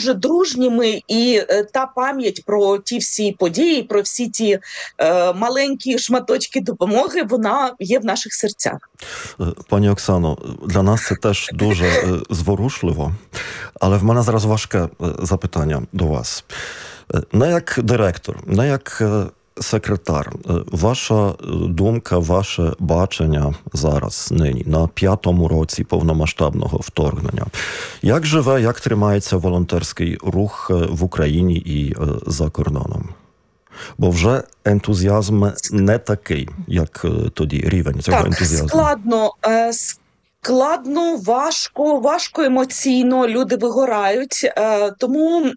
дуже дружніми, і та пам'ять про ті всі події, про всі ті маленькі шматочки допомоги, вона є в наших серцях. Пані Оксано, для нас це теж дуже зворушливо, але в мене зараз важке запитання до вас. Не як директор, не як секретар, ваша думка, ваше бачення зараз, нині, на 5-му році повномасштабного вторгнення. Як живе, як тримається волонтерський рух в Україні і за кордоном? Бо вже ентузіазм не такий, як тоді, рівень цього ентузіазму. Складно, важко емоційно, люди вигорають. Тому,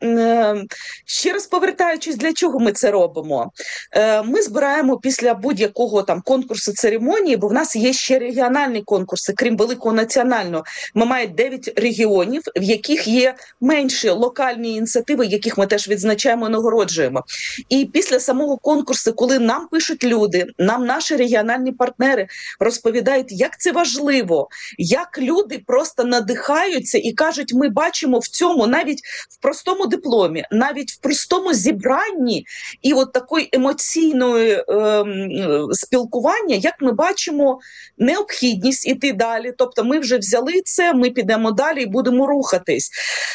ще раз повертаючись, для чого ми це робимо? Ми збираємо після будь-якого там конкурсу, церемонії, бо в нас є ще регіональні конкурси, крім великого національного. Ми маємо 9 регіонів, в яких є менші локальні ініціативи, яких ми теж відзначаємо і нагороджуємо. І після самого конкурсу, коли нам пишуть люди, нам наші регіональні партнери розповідають, як це важливо, як люди просто надихаються і кажуть, ми бачимо в цьому, навіть в простому дипломі, навіть в простому зібранні і от такої емоційної спілкування, як ми бачимо необхідність іти далі. Тобто ми вже взяли це, ми підемо далі і будемо рухатись.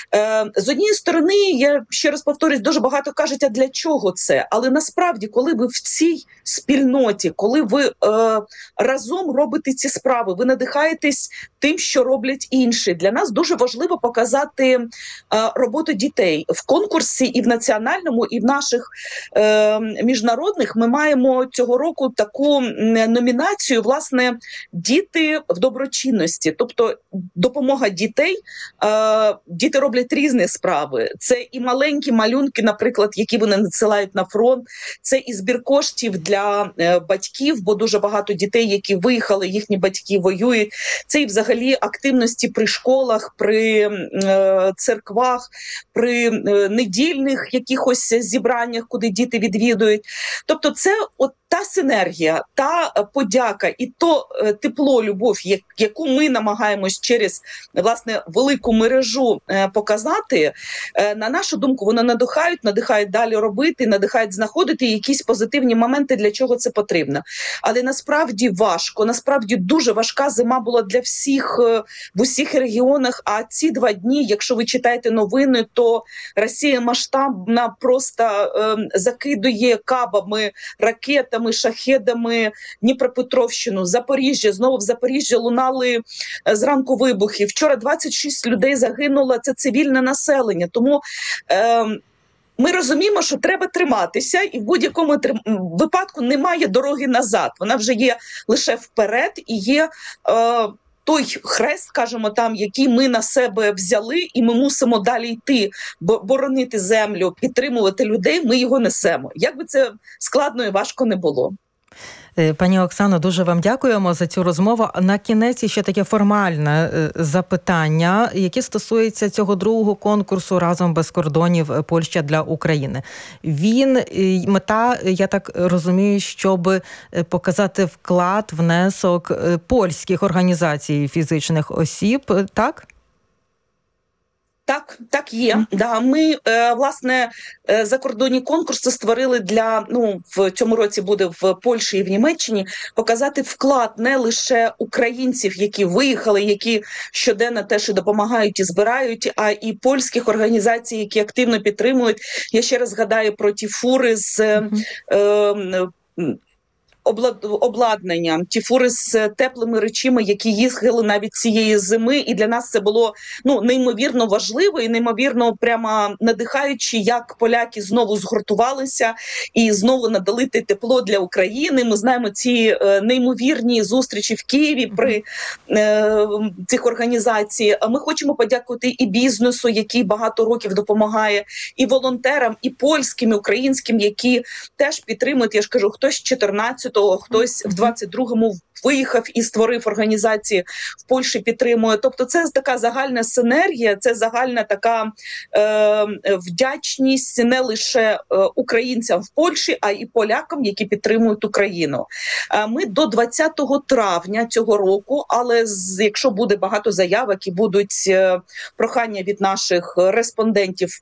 З однієї сторони, я ще раз повторюсь, дуже багато кажуть, а для чого це? Але насправді, коли ви в цій спільноті, коли ви разом робите ці справи, ви надихаєтесь тим, що роблять інші. Для нас дуже важливо показати роботу дітей. В конкурсі і в національному, і в наших міжнародних ми маємо цього року таку номінацію, власне, «Діти в доброчинності». Тобто допомога дітей. Діти роблять різні справи. Це і маленькі малюнки, наприклад, які вони надсилають на фронт. Це і збір коштів для батьків, бо дуже багато дітей, які виїхали, їхні батьки воюють. Це і взагалі активності при школах, при церквах, при недільних якихось зібраннях, куди діти відвідують. Тобто це от та синергія, та подяка і то тепло, любов, яку ми намагаємось через, власне, велику мережу показати, на нашу думку, вони надихають далі робити, надихають знаходити якісь позитивні моменти, для чого це потрібно. Але насправді важко, насправді дуже важка зима була для всіх, в усіх регіонах, а ці 2 дні, якщо ви читаєте новини, то Росія масштабна просто закидує кабами, ракетами, шахедами Дніпропетровщину, Запоріжжя. Знову в Запоріжжі лунали зранку вибухи. Вчора 26 людей загинуло, це цивільне населення. Тому ми розуміємо, що треба триматися, і в будь-якому випадку немає дороги назад. Вона вже є лише вперед, і є той хрест, скажімо, там, який ми на себе взяли, і ми мусимо далі йти, боронити землю, підтримувати людей, ми його несемо. Як би це складно і важко не було. Пані Оксано, дуже вам дякуємо за цю розмову. На кінець ще таке формальне запитання, яке стосується цього другого конкурсу «Разом без кордонів. Польща для України». Мета, я так розумію, щоб показати вклад, внесок польських організацій фізичних осіб, так? Так є. Да, ми, власне, закордонні конкурси створили для, в цьому році буде в Польщі і в Німеччині, показати вклад не лише українців, які виїхали, які щоденно теж і допомагають і збирають, а і польських організацій, які активно підтримують. Я ще раз згадаю про ті фури з обладнанням, ті фури з теплими речами, які їхали навіть цієї зими, і для нас це було неймовірно важливо і неймовірно прямо надихаючи, як поляки знову згуртувалися і знову надали те тепло для України. Ми знаємо ці неймовірні зустрічі в Києві при цих організацій. Ми хочемо подякувати і бізнесу, який багато років допомагає, і волонтерам, і польським, і українським, які теж підтримують, я ж кажу, хтось з 14-го, хтось в 22-му виїхав і створив організації в Польщі, підтримує. Тобто це така загальна синергія, це загальна така вдячність не лише українцям в Польщі, а й полякам, які підтримують Україну. Ми до 20 травня цього року, але якщо буде багато заявок і будуть прохання від наших респондентів